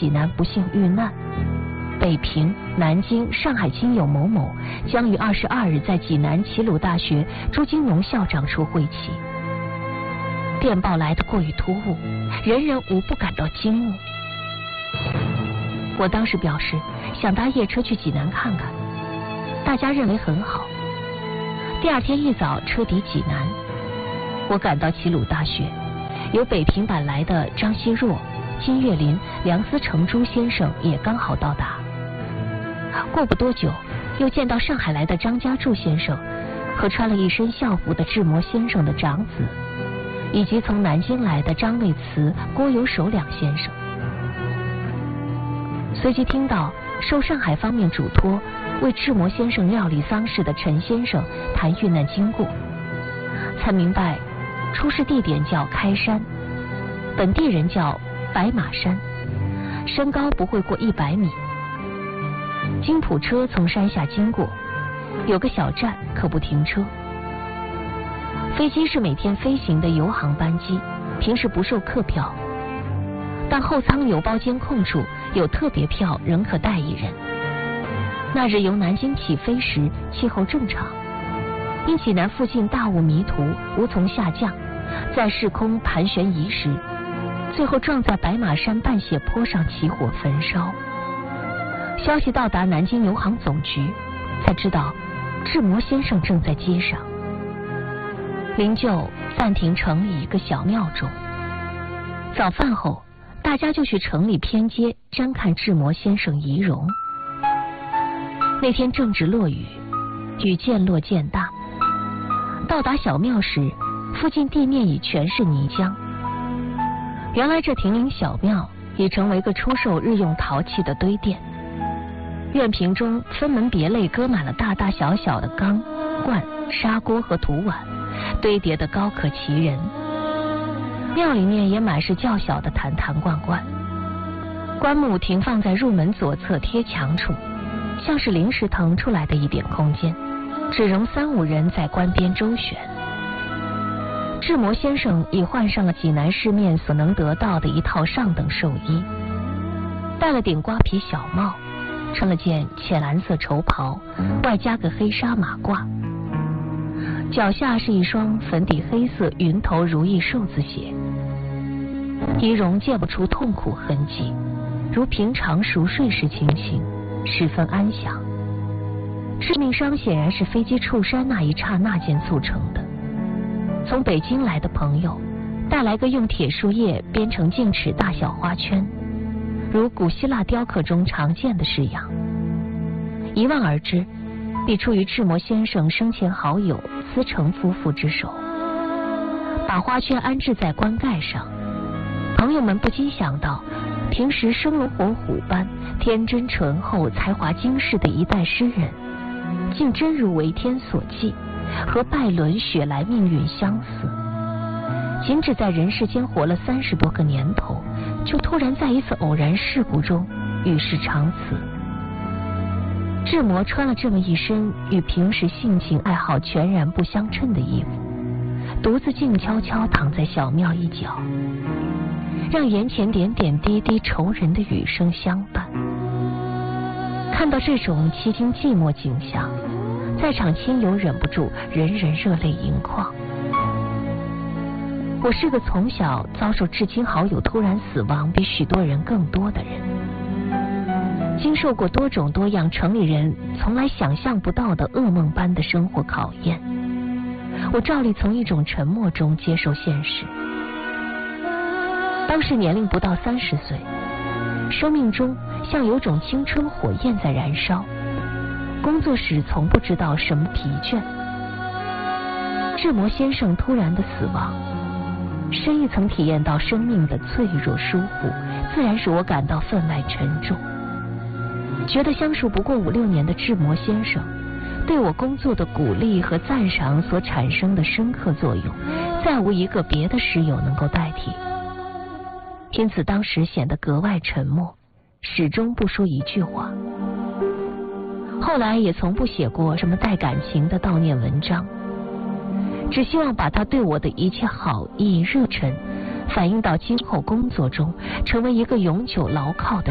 济南不幸遇难，北平、南京、上海亲友某某将于22日在济南齐鲁大学朱金龙校长处会齐。电报来得过于突兀，人人无不感到惊愕。我当时表示想搭夜车去济南看看，大家认为很好。第二天一早车抵济南，我赶到齐鲁大学，由北平赶来的张奚若、金岳霖、梁思成朱先生也刚好到达。过不多久，又见到上海来的张家柱先生和穿了一身校服的志摩先生的长子，以及从南京来的张卫慈、郭有守两先生。随即听到受上海方面嘱托为志摩先生料理丧事的陈先生谈遇难经过，才明白出事地点叫开山，本地人叫白马山，身高不会过100米。津浦车从山下经过，有个小站可不停车。飞机是每天飞行的油航班机，平时不售客票，但后舱邮包监控处有特别票，仍可带一人。那日由南京起飞时气候正常，因济南附近大雾迷途，无从下降，在市空盘旋移时，最后撞在白马山半斜坡上起火焚烧。消息到达南京邮航总局，才知道志摩先生正在街上。灵柩暂停城里一个小庙中。早饭后，大家就去城里偏街瞻看志摩先生遗容。那天正值落雨，雨渐落渐大。到达小庙时，附近地面已全是泥浆。原来这亭林小庙已成为个出售日用陶器的堆店，院屏中分门别类搁满了大大小小的缸、罐、砂锅和土碗，堆叠得高可齐人。庙里面也满是较小的坛坛罐罐，棺木停放在入门左侧贴墙处，像是临时腾出来的一点空间，只容3、5人在棺边周旋。志摩先生已换上了济南市面所能得到的一套上等寿衣，戴了顶瓜皮小帽，穿了件浅蓝色绸袍，外加个黑纱马褂，脚下是一双粉底黑色云头如意寿字鞋。仪容见不出痛苦痕迹，如平常熟睡时情形，十分安详。致命伤显然是飞机触山那一刹那间促成的。从北京来的朋友带来个用铁树叶编成净尺大小花圈，如古希腊雕刻中常见的式样。一望而知，必出于志摩先生生前好友思成夫妇之手。把花圈安置在棺盖上，朋友们不禁想到，平时生龙活虎般天真醇厚、才华惊世的一代诗人，竟真如为天所寄，和拜伦、雪莱命运相似。仅只在人世间活了30多个年头，就突然在一次偶然事故中与世长辞。志摩穿了这么一身与平时性情爱好全然不相称的衣服，独自静悄悄躺在小庙一角，让眼前点点滴滴愁人的雨声相伴。看到这种凄清寂寞景象，在场亲友忍不住人人热泪盈眶。我是个从小遭受至亲好友突然死亡比许多人更多的人，经受过多种多样城里人从来想象不到的噩梦般的生活考验。我照例从一种沉默中接受现实。当时年龄不到30岁，生命中像有种青春火焰在燃烧，工作时从不知道什么疲倦。志摩先生突然的死亡，深一层体验到生命的脆弱疏忽，自然使我感到分外沉重。觉得相处不过5、6年的志摩先生对我工作的鼓励和赞赏所产生的深刻作用，再无一个别的诗友能够代替。因此当时显得格外沉默，始终不说一句话。后来也从不写过什么带感情的悼念文章，只希望把他对我的一切好意、热忱反映到今后工作中，成为一个永久牢靠的